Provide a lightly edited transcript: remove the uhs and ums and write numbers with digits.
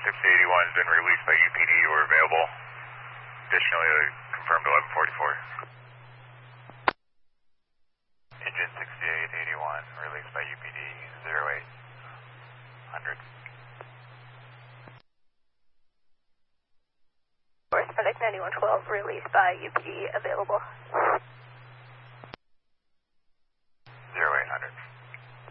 6081 has been released by UPD or available. Additionally, confirmed 1144. Engine 6881 released by UPD 0800. Product 9112 released by UPD available. 0800.